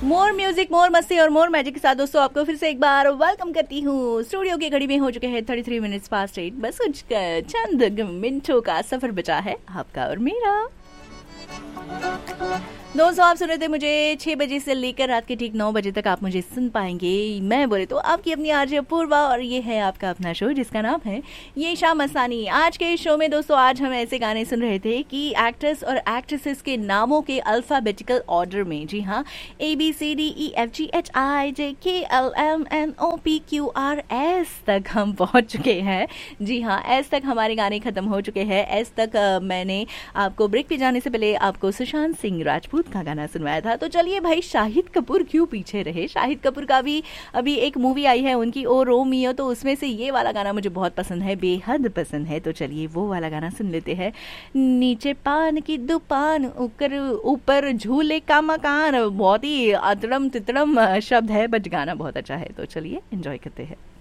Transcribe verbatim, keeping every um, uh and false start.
मोर music, मोर मस्ती और मोर magic के साथ दोस्तों आपको फिर से एक बार वेलकम करती हूँ। स्टूडियो की घड़ी में हो चुके हैं thirty three minutes past eight. बस कुछ चंद मिनटों का सफर बचा है आपका और मेरा। दोस्तों आप सुन रहे थे मुझे छह बजे से लेकर रात के ठीक नौ बजे तक आप मुझे सुन पाएंगे। मैं बोले तो आपकी अपनी आरजे अपूर्वा और ये है आपका अपना शो जिसका नाम है ये शाम मस्तानी। आज के इस शो में दोस्तों आज हम ऐसे गाने सुन रहे थे कि एक्ट्रेस और एक्ट्रेसेस के नामों के अल्फाबेटिकल ऑर्डर में, जी हाँ, A B C D E F G H I जे के L M N O P Q R S तक हम पहुंच चुके हैं। जी हाँ, एस तक हमारे गाने खत्म हो चुके हैं। एस तक आ, मैंने आपको ब्रेक पे जाने से पहले आपको सुशांत सिंह राजपूत का गाना सुनवाया था। तो चलिए भाई, शाहिद कपूर क्यों पीछे रहे। शाहिद कपूर का भी अभी एक मूवी आई है उनकी, ओ रोमियो, तो उसमें से ये वाला गाना मुझे बहुत पसंद है, बेहद पसंद है। तो चलिए वो वाला गाना सुन लेते हैं। नीचे पान की दुकान, ऊपर ऊपर झूले का मकान। बहुत ही अतड़म तितड़म शब्द है बट गाना बहुत अच्छा है। तो चलिए एंजॉय करते हैं।